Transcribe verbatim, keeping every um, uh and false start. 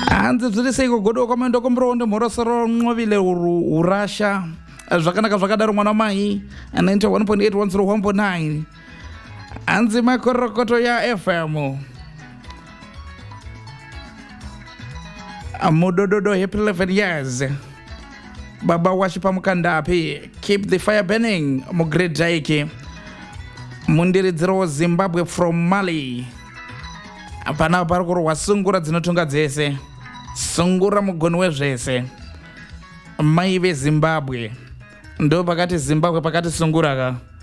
hanzi zviri seiko godo kwamendo komronde mhorosoro nqovile urasha zvakanaka zvakadaro mwana wamai ninety-one point eight one zero one point nine hanzi makorokoto ya F M mudododo happy eleven years baba washipa mukandapi keep the fire burning mugreat jaiki mundiridziro Zimbabwe from Mali apana pari kurwa sungura dzinotunga dzese sungura mugoni wezvese mai veZimbabwe ndo pakati Zimbabwe pakati sungura ka